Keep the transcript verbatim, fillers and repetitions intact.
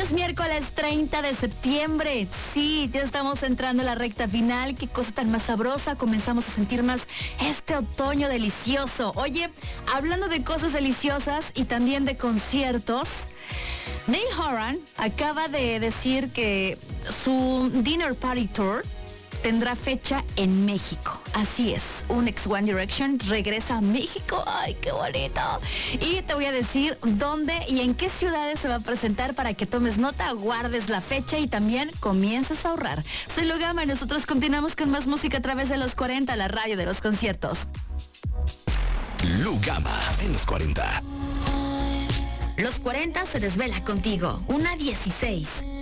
es miércoles treinta de septiembre. Sí, ya estamos entrando a la recta final. Qué cosa tan más sabrosa. Comenzamos a sentir más este otoño delicioso. Oye, hablando de cosas deliciosas y también de conciertos, Niall Horan acaba de decir que su Dinner Party Tour tendrá fecha en México. Así es, un ex One Direction regresa a México. ¡Ay, qué bonito! Y te voy a decir dónde y en qué ciudades se va a presentar para que tomes nota, guardes la fecha y también comiences a ahorrar. Soy Lugama y nosotros continuamos con más música a través de los cuarenta, la radio de los conciertos. Lugama en los cuarenta. Los cuarenta se desvela contigo. Una dieciséis.